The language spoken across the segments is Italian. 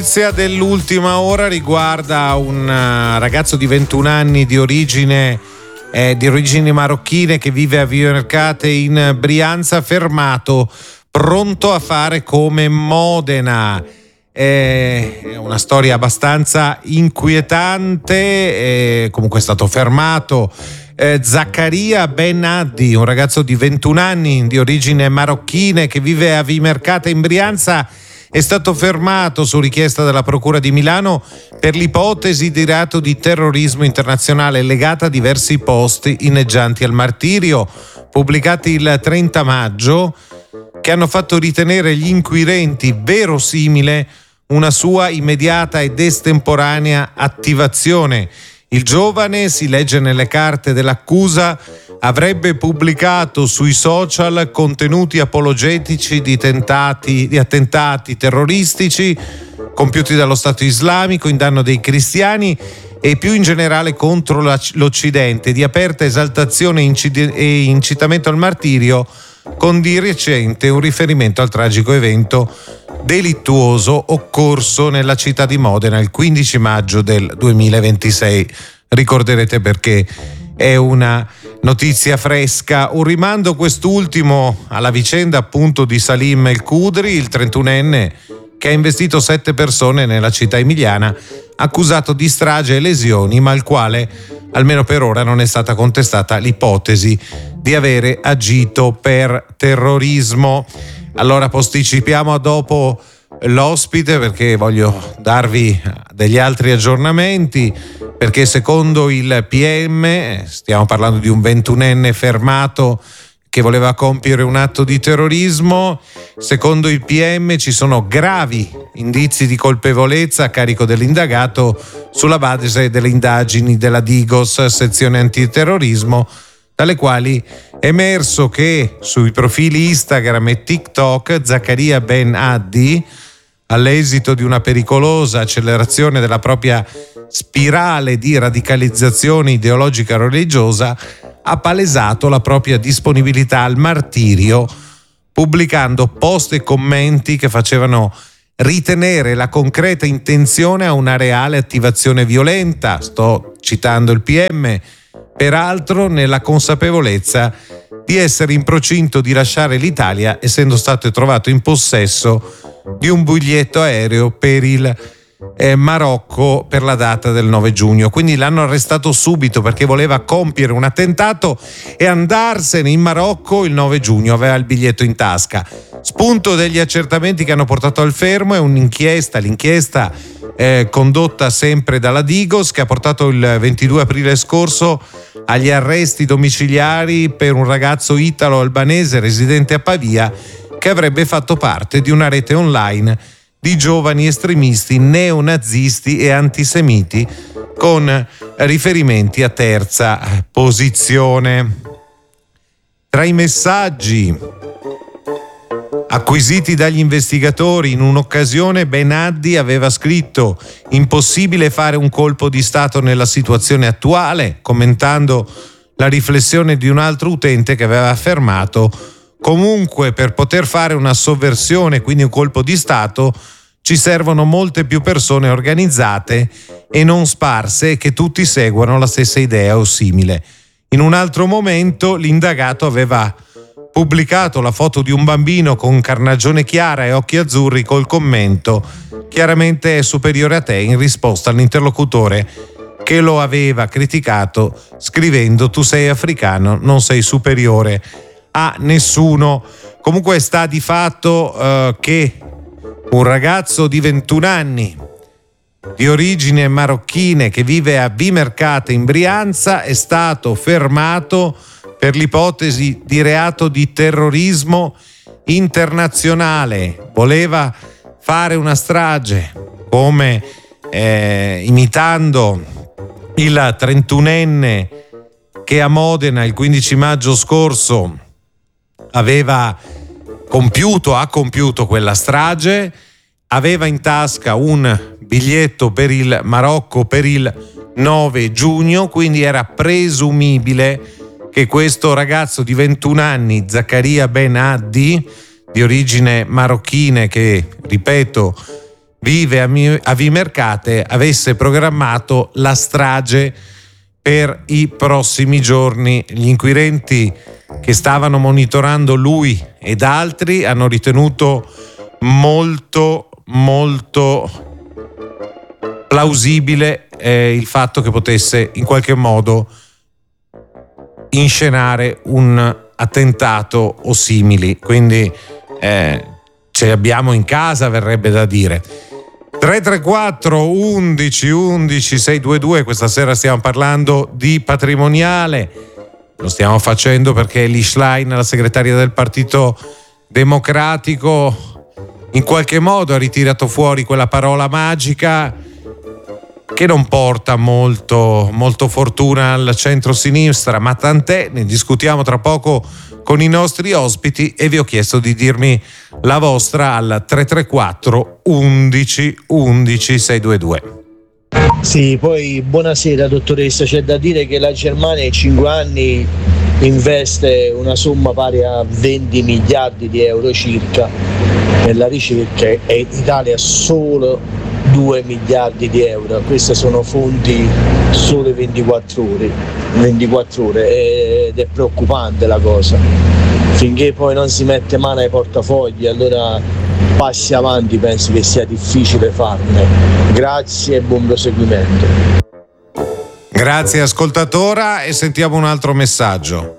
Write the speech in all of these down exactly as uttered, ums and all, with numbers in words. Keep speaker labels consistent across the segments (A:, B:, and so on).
A: Notizia dell'ultima ora riguarda un ragazzo di ventuno anni di origine eh, di origini marocchine che vive a Vimercate in Brianza, fermato pronto a fare come Modena. È una storia abbastanza inquietante. Eh, comunque è stato fermato eh, Zaccaria Ben Addi, un ragazzo di ventuno anni di origine marocchine che vive a Vimercate in Brianza. È stato fermato su richiesta della Procura di Milano per l'ipotesi di reato di terrorismo internazionale legata a diversi post inneggianti al martirio, pubblicati il trenta maggio, che hanno fatto ritenere gli inquirenti verosimile una sua immediata ed estemporanea attivazione. Il giovane, si legge nelle carte dell'accusa, avrebbe pubblicato sui social contenuti apologetici di, tentati, di attentati terroristici compiuti dallo Stato islamico in danno dei cristiani e più in generale contro l'Occidente, di aperta esaltazione e incitamento al martirio, con di recente un riferimento al tragico evento delittuoso occorso nella città di Modena il quindici maggio del duemilaventisei. Ricorderete perché è una notizia fresca. Un rimando quest'ultimo alla vicenda appunto di Salim El Khudri, il trentunenne che ha investito sette persone nella città emiliana, accusato di strage e lesioni, ma al quale almeno per ora non è stata contestata l'ipotesi di avere agito per terrorismo. Allora posticipiamo a dopo l'ospite perché voglio darvi degli altri aggiornamenti, perché secondo il P M, stiamo parlando di un ventunenne fermato che voleva compiere un atto di terrorismo, secondo il P M ci sono gravi indizi di colpevolezza a carico dell'indagato sulla base delle indagini della Digos, sezione antiterrorismo, dalle quali è emerso che sui profili Instagram e TikTok Zaccaria Ben Addi, all'esito di una pericolosa accelerazione della propria spirale di radicalizzazione ideologica religiosa, ha palesato la propria disponibilità al martirio, pubblicando post e commenti che facevano ritenere la concreta intenzione a una reale attivazione violenta, sto citando il P M, peraltro nella consapevolezza di essere in procinto di lasciare l'Italia, essendo stato trovato in possesso di un biglietto aereo per il eh, Marocco per la data del nove giugno. Quindi l'hanno arrestato subito perché voleva compiere un attentato e andarsene in Marocco il nove giugno, aveva il biglietto in tasca. Spunto degli accertamenti che hanno portato al fermo è un'inchiesta, l'inchiesta eh, condotta sempre dalla Digos, che ha portato il ventidue aprile scorso agli arresti domiciliari per un ragazzo italo-albanese residente a Pavia che avrebbe fatto parte di una rete online di giovani estremisti neonazisti e antisemiti con riferimenti a terza posizione. Tra i messaggi acquisiti dagli investigatori in un'occasione, Ben Addi aveva scritto: impossibile fare un colpo di stato nella situazione attuale, commentando la riflessione di un altro utente che aveva affermato: comunque per poter fare una sovversione, quindi un colpo di stato, ci servono molte più persone organizzate e non sparse che tutti seguano la stessa idea o simile. In un altro momento l'indagato aveva pubblicato la foto di un bambino con carnagione chiara e occhi azzurri col commento: chiaramente è superiore a te, in risposta all'interlocutore che lo aveva criticato scrivendo: tu sei africano, non sei superiore a nessuno. Comunque sta di fatto uh, che un ragazzo di ventuno anni di origine marocchine che vive a Vimercate in Brianza è stato fermato per l'ipotesi di reato di terrorismo internazionale. Voleva fare una strage, come eh, imitando il trentunenne che a Modena il quindici maggio scorso aveva compiuto, ha compiuto quella strage, aveva in tasca un biglietto per il Marocco per il nove giugno, quindi era presumibile che questo ragazzo di ventuno anni, Zaccaria Ben Addi, di origine marocchine, che ripeto vive a Vimercate avesse programmato la strage per i prossimi giorni. Gli inquirenti che stavano monitorando lui ed altri hanno ritenuto molto molto plausibile eh, il fatto che potesse in qualche modo inscenare un attentato o simili, quindi eh, ce li abbiamo in casa, verrebbe da dire. tre tre quattro undici undici seicentoventidue, questa sera stiamo parlando di patrimoniale, lo stiamo facendo perché Elly Schlein, la segretaria del Partito Democratico, in qualche modo ha ritirato fuori quella parola magica che non porta molto, molto fortuna al centro-sinistra, ma tant'è, ne discutiamo tra poco con i nostri ospiti e vi ho chiesto di dirmi la vostra al tre tre quattro undici undici seicentoventidue.
B: Sì, poi buonasera dottoressa, c'è da dire che la Germania in cinque anni investe una somma pari a venti miliardi di euro circa nella ricerca e in Italia solo due miliardi di euro. Questi sono fondi solo ventiquattro ore, ventiquattro ore ed è preoccupante la cosa. Finché poi non si mette mano ai portafogli, allora passi avanti, penso che sia difficile farne. Grazie e buon proseguimento.
A: Grazie ascoltatora e sentiamo un altro messaggio.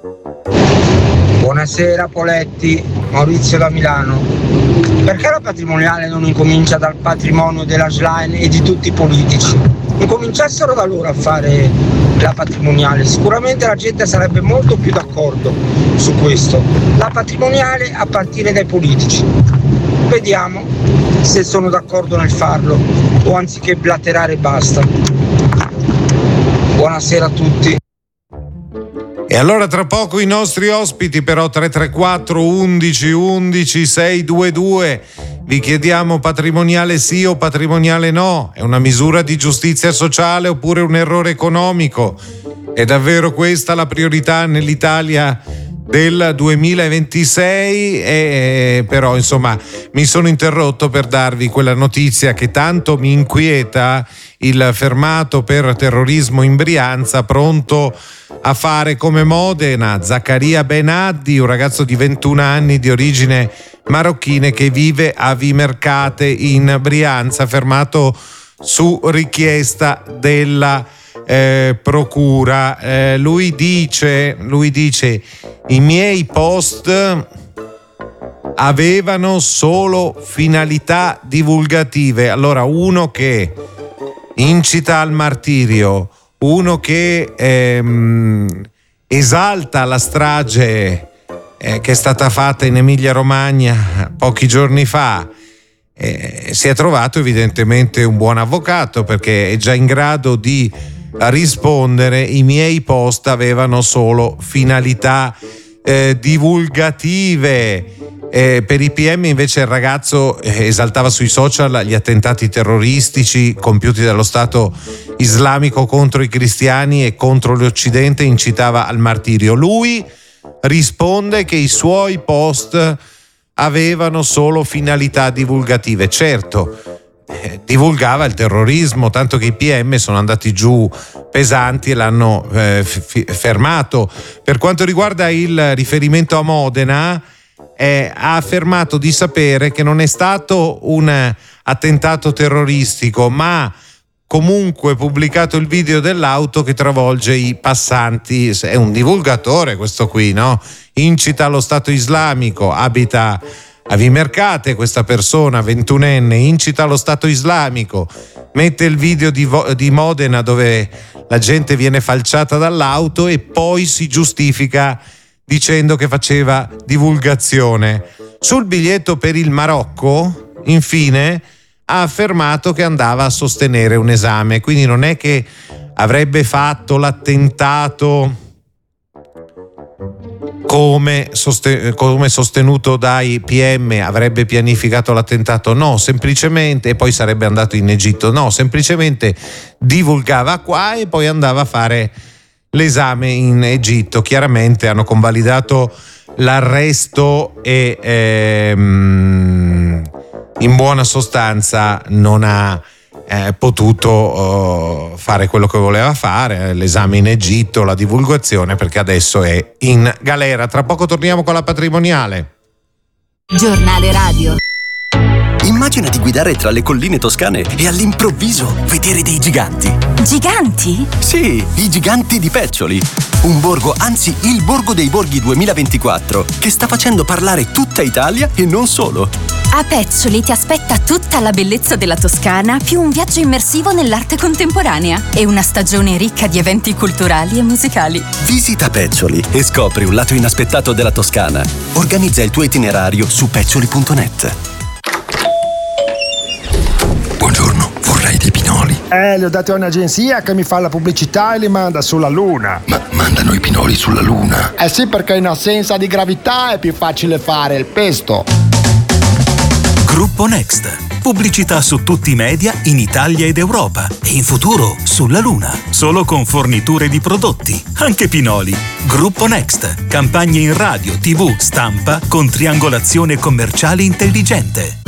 C: Buonasera Poletti, Maurizio da Milano. Perché la patrimoniale non incomincia dal patrimonio della Schlein e di tutti i politici? Incominciassero da loro a fare la patrimoniale, sicuramente la gente sarebbe molto più d'accordo su questo. La patrimoniale a partire dai politici. Vediamo se sono d'accordo nel farlo o anziché blaterare basta. Buonasera a tutti.
A: E allora tra poco i nostri ospiti, però tre tre quattro undici undici seicentoventidue, vi chiediamo patrimoniale sì o patrimoniale no, è una misura di giustizia sociale oppure un errore economico? È davvero questa la priorità nell'Italia del duemilaventisei? E però insomma mi sono interrotto per darvi quella notizia che tanto mi inquieta: il fermato per terrorismo in Brianza, pronto a fare come Modena. Zaccaria Benaddi, un ragazzo di ventuno anni di origine marocchina che vive a Vimercate in Brianza, fermato su richiesta della eh, procura. Eh, lui dice, lui dice i miei post avevano solo finalità divulgative. Allora, uno che incita al martirio, uno che ehm, esalta la strage eh, che è stata fatta in Emilia-Romagna pochi giorni fa, eh, si è trovato evidentemente un buon avvocato, perché è già in grado di rispondere: i miei post avevano solo finalità eh, divulgative. Eh, per i P M invece il ragazzo eh, esaltava sui social gli attentati terroristici compiuti dallo Stato islamico contro i cristiani e contro l'Occidente, incitava al martirio. Lui risponde che i suoi post avevano solo finalità divulgative. Certo, eh, divulgava il terrorismo, tanto che i P M sono andati giù pesanti e l'hanno eh, f- fermato. Per quanto riguarda il riferimento a Modena, Eh, ha affermato di sapere che non è stato un attentato terroristico, ma comunque pubblicato il video dell'auto che travolge i passanti. È un divulgatore questo qui, no? Incita allo Stato islamico, abita a Vimercate questa persona ventunenne, incita allo Stato islamico, mette il video di, di Modena dove la gente viene falciata dall'auto e poi si giustifica dicendo che faceva divulgazione. Sul biglietto per il Marocco, infine, ha affermato che andava a sostenere un esame, quindi non è che avrebbe fatto l'attentato come, sosten- come sostenuto dai P M, avrebbe pianificato l'attentato, no, semplicemente, e poi sarebbe andato in Egitto, no, semplicemente divulgava qua e poi andava a fare l'esame in Egitto. Chiaramente hanno convalidato l'arresto e ehm, in buona sostanza non ha eh, potuto uh, fare quello che voleva fare, l'esame in Egitto, la divulgazione, perché adesso è in galera. Tra poco torniamo con la patrimoniale.
D: Giornale radio.
E: Immagina di guidare tra le colline toscane e all'improvviso vedere dei giganti.
D: Giganti?
E: Sì, i giganti di Peccioli. Un borgo, anzi il Borgo dei Borghi duemilaventiquattro, che sta facendo parlare tutta Italia e non solo.
D: A Peccioli ti aspetta tutta la bellezza della Toscana, più un viaggio immersivo nell'arte contemporanea e una stagione ricca di eventi culturali e musicali.
E: Visita Peccioli e scopri un lato inaspettato della Toscana. Organizza il tuo itinerario su peccioli punto net.
F: Buongiorno, vorrei dei pinoli.
G: Eh, li ho dati a un'agenzia che mi fa la pubblicità e li manda sulla Luna.
F: Ma mandano i pinoli sulla Luna?
G: Eh sì, perché in assenza di gravità è più facile fare il pesto.
H: Gruppo Next. Pubblicità su tutti i media in Italia ed Europa e in futuro sulla Luna. Solo con forniture di prodotti, anche pinoli. Gruppo Next. Campagne in radio, tivù, stampa con triangolazione commerciale intelligente.